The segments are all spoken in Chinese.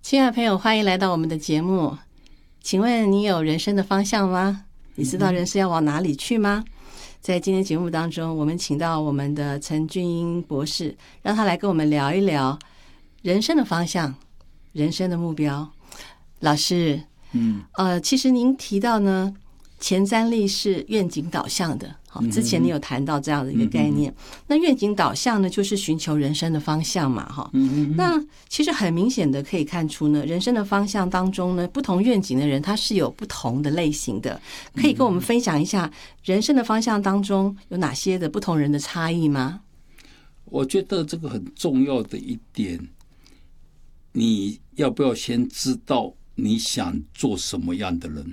亲爱的朋友，欢迎来到我们的节目。请问你有人生的方向吗？你知道人生要往哪里去吗？在今天节目当中，我们请到我们的陈俊英博士，让他来跟我们聊一聊人生的方向、人生的目标。老师，其实您提到呢，前瞻力是愿景导向的。好，之前你有谈到这样的一个概念。那愿景导向呢，就是寻求人生的方向嘛，哈。那其实很明显的可以看出呢，人生的方向当中呢，不同愿景的人他是有不同的类型的。可以跟我们分享一下人生的方向当中有哪些的不同人的差异吗？ 我觉得这个很重要的一点，你要不要先知道你想做什么样的人？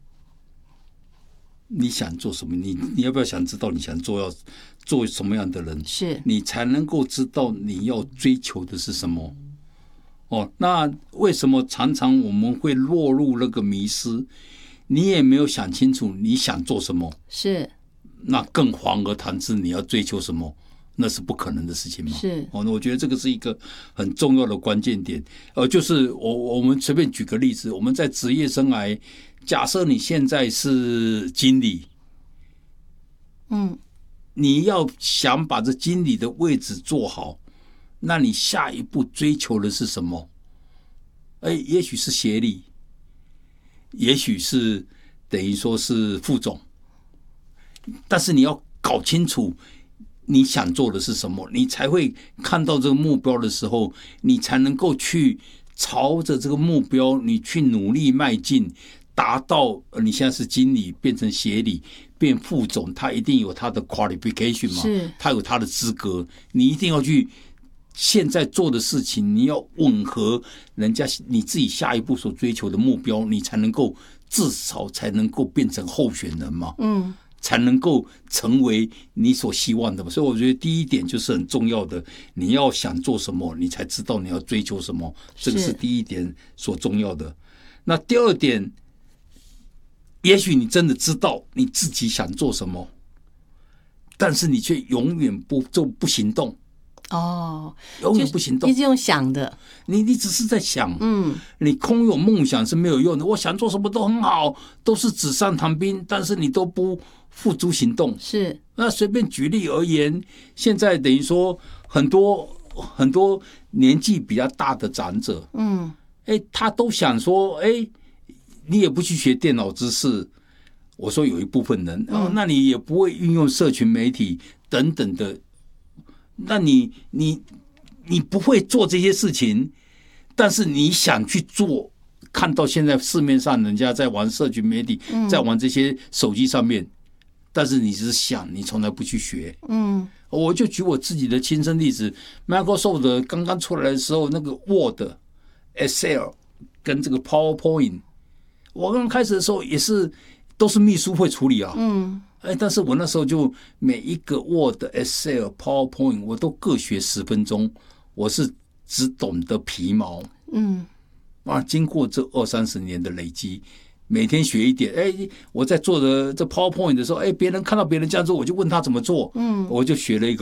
你想做什么？你要不要想知道你想要做什么样的人？ 是你才能够知道你要追求的是什么。那为什么常常我们会落入那个迷失？你也没有想清楚你想做什么， 是， 那更遑而谈之你要追求什么，那是不可能的事情嘛。 是， 那我觉得这个是一个很重要的关键点。就是我们随便举个例子，我们在职业生涯，假设你现在是经理，你要想把这经理的位置做好，那你下一步追求的是什么？也许是协理，也许是等于说是副总，但是你要搞清楚你想做的是什么，你才会看到这个目标的时候，你才能够去朝着这个目标你去努力迈进，达到你现在是经理变成协理变副总，他一定有他的 qualification 嘛， 是， 他有他的资格，你一定要去现在做的事情，你要吻合人家你自己下一步所追求的目标，你才能够至少才能够变成候选人嘛，才能够成为你所希望的嘛。所以我觉得第一点就是很重要的，你要想做什么，你才知道你要追求什么，这个是第一点所重要的。那第二点，也许你真的知道你自己想做什么，但是你却永远不行动。永远不行动， 一直用想的， 你只是在想，你空有梦想是没有用的。我想做什么都很好，都是纸上谈兵，但是你都不付诸行动。 是， 那随便举例而言，现在等于说很多年纪比较大的长者，他都想说，你也不去学电脑知识。我说有一部分人，那你也不会运用社群媒体等等的。那你不会做这些事情，但是你想去做，看到现在市面上人家在玩社群媒体，在玩这些手机上面，但是你只是想，你从来不去学。我就举我自己的亲身例子 ，Microsoft 刚刚出来的时候，那个 Word、Excel 跟这个 PowerPoint， 我刚开始的时候也是都是秘书会处理啊。但是我那时候就每一个 Word、Excel、PowerPoint 我都各学10分钟，我是只懂得皮毛。经过这20-30年的累积，每天学一点。我在做的这 PowerPoint 的时候，别人看到别人这样做，我就问他怎么做，我就学了一个